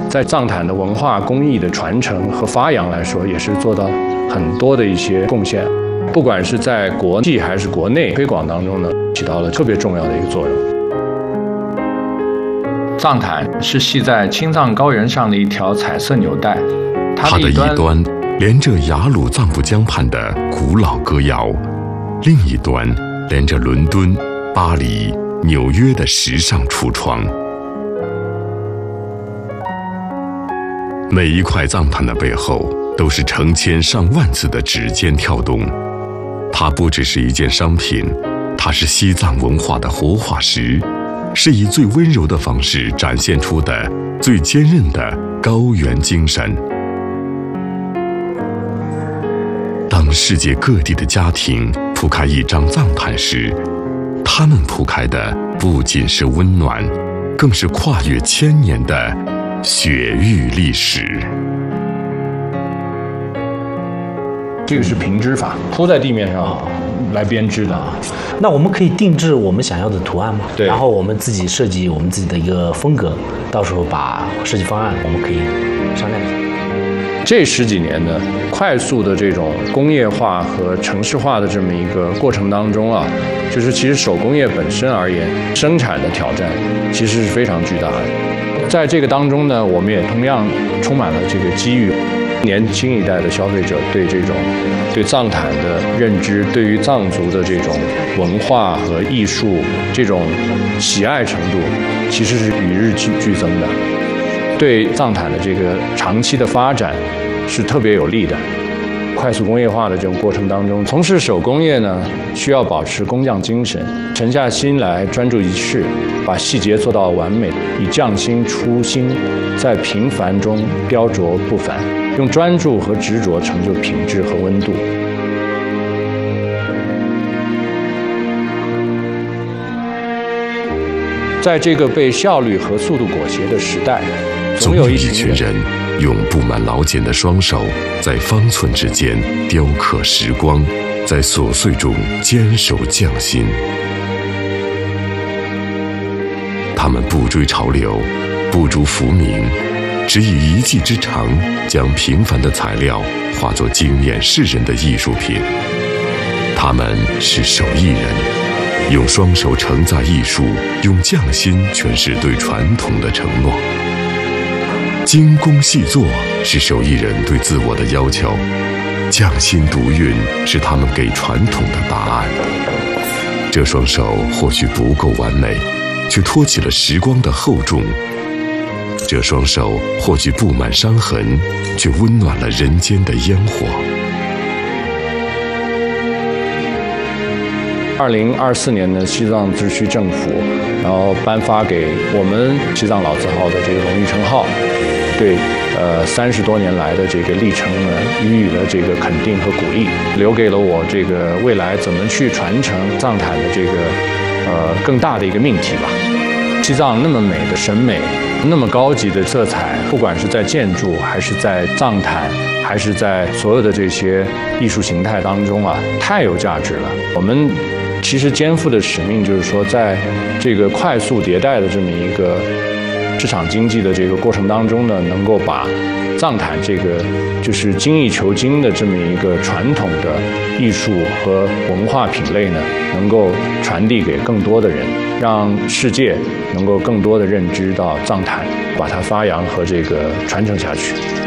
在藏毯的文化工艺的传承和发扬来说，也是做到很多的一些贡献。不管是在国际还是国内推广当中呢，起到了特别重要的一个作用。藏毯是系在青藏高原上的一条彩色纽带， 它的一端连着雅鲁藏布江畔的古老歌谣，另一端连着伦敦、巴黎、纽约的时尚橱窗。每一块藏毯的背后，都是成千上万次的指尖跳动。它不只是一件商品，它是西藏文化的活化石，是以最温柔的方式展现出的最坚韧的高原精神。当世界各地的家庭铺开一张藏毯时，他们铺开的不仅是温暖，更是跨越千年的雪域历史。 这个是平织法，铺在地面上来编织的。 那我们可以定制我们想要的图案吗？ 对。 然后我们自己设计我们自己的一个风格，到时候把设计方案我们可以商量一下。 这10几年的快速的这种工业化和城市化的这么一个过程当中啊，就是其实手工业本身而言，生产的挑战其实是非常巨大的。在这个当中呢，我们也同样充满了这个机遇。年轻一代的消费者对藏毯的认知，对于藏族的这种文化和艺术这种喜爱程度，其实是与日俱增的，对藏毯的这个长期的发展是特别有利的。快速工业化的这种过程当中，从事手工业呢，需要保持工匠精神，沉下心来专注一事，把细节做到完美，以匠心初心，在平凡中雕琢不凡，用专注和执着成就品质和温度。在这个被效率和速度裹挟的时代， 总有一群人用布满老茧的双手，在方寸之间雕刻时光，在琐碎中坚守匠心。他们不追潮流，不逐浮名，只以一技之长，将平凡的材料化作惊艳世人的艺术品。他们是手艺人，用双手承载艺术，用匠心诠释对传统的承诺。精工细作是手艺人对自我的要求，匠心独运是他们给传统的答案。这双手或许不够完美，却托起了时光的厚重；这双手或许布满伤痕，却温暖了人间的烟火。 2024年呢，西藏自治区政府然后颁发给我们西藏老字号的这个荣誉称号，对30多年来的这个历程呢，予以了这个肯定和鼓励，留给了我这个未来怎么去传承藏毯的这个更大的一个命题吧。西藏那么美的审美，那么高级的色彩，不管是在建筑还是在藏毯，还是在所有的这些艺术形态当中啊，太有价值了。我们其实肩负的使命就是说，在这个快速迭代的这么一个市场经济的这个过程当中呢，能够把藏毯这个就是精益求精的这么一个传统的艺术和文化品类呢，能够传递给更多的人，让世界能够更多的认知到藏毯，把它发扬和这个传承下去。